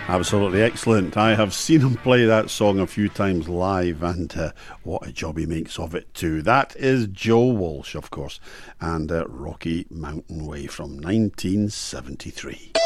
Absolutely excellent. I have seen him play that song a few times live, and what a job he makes of it too. That is Joe Walsh, of course, and Rocky Mountain Way from 1973.